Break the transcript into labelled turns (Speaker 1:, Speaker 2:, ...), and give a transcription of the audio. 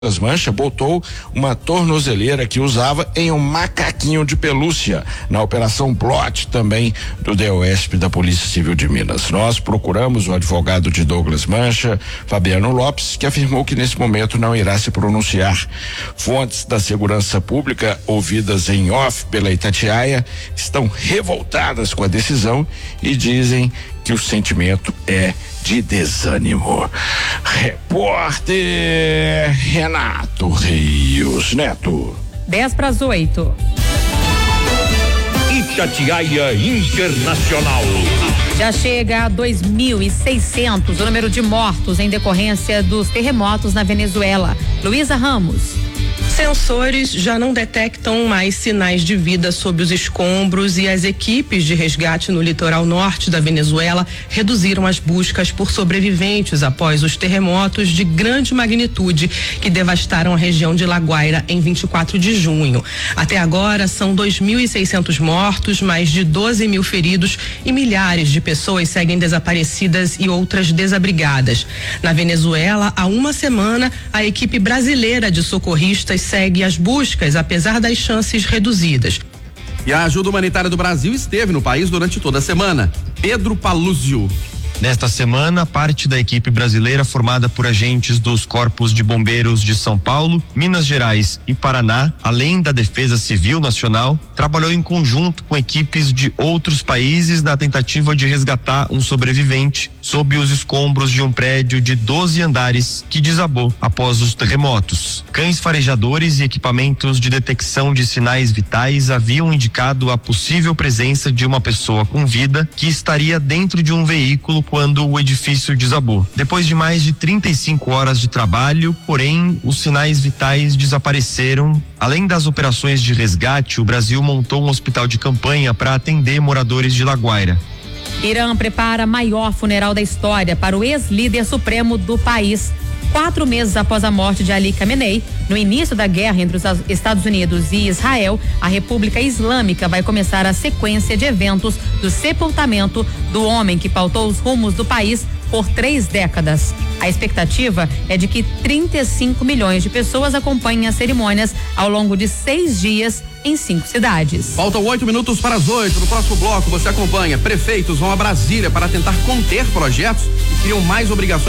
Speaker 1: Mancha botou uma tornozeleira que usava em um macaquinho de pelúcia na operação Plot também do DEOESP da Polícia Civil de Minas. Nós procuramos o advogado de Douglas Mancha, Fabiano Lopes, que afirmou que nesse momento não irá se pronunciar. Fontes da segurança pública ouvidas em off pela Itatiaia estão revoltadas com a decisão e dizem que o sentimento é de desânimo. Repórter Renato Rios Neto.
Speaker 2: 7:50.
Speaker 3: Itatiaia Internacional.
Speaker 2: Já chega a 2.600 o número de mortos em decorrência dos terremotos na Venezuela. Luísa Ramos.
Speaker 4: Sensores já não detectam mais sinais de vida sob os escombros e as equipes de resgate no litoral norte da Venezuela reduziram as buscas por sobreviventes após os terremotos de grande magnitude que devastaram a região de La Guaira em 24 de junho. Até agora são 2.600 mortos, mais de 12.000 feridos e milhares de pessoas seguem desaparecidas e outras desabrigadas. Na Venezuela, há uma semana, a equipe brasileira de socorristas segue as buscas, apesar das chances reduzidas.
Speaker 5: E a ajuda humanitária do Brasil esteve no país durante toda a semana. Pedro Paluzio.
Speaker 6: Nesta semana, parte da equipe brasileira, formada por agentes dos Corpos de Bombeiros de São Paulo, Minas Gerais e Paraná, além da Defesa Civil Nacional, trabalhou em conjunto com equipes de outros países na tentativa de resgatar um sobrevivente sob os escombros de um prédio de 12 andares que desabou após os terremotos. Cães farejadores e equipamentos de detecção de sinais vitais haviam indicado a possível presença de uma pessoa com vida que estaria dentro de um veículo quando o edifício desabou. Depois de mais de 35 horas de trabalho, porém, os sinais vitais desapareceram. Além das operações de resgate, o Brasil montou um hospital de campanha para atender moradores de La Guaira.
Speaker 2: Irã prepara maior funeral da história para o ex-líder supremo do país. 4 meses após a morte de Ali Khamenei, no início da guerra entre os Estados Unidos e Israel, a República Islâmica vai começar a sequência de eventos do sepultamento do homem que pautou os rumos do país por 3 décadas. A expectativa é de que 35 milhões de pessoas acompanhem as cerimônias ao longo de 6 dias em 5 cidades.
Speaker 5: Faltam 8 minutos para as 8. No próximo bloco você acompanha. Prefeitos vão a Brasília para tentar conter projetos que criam mais obrigações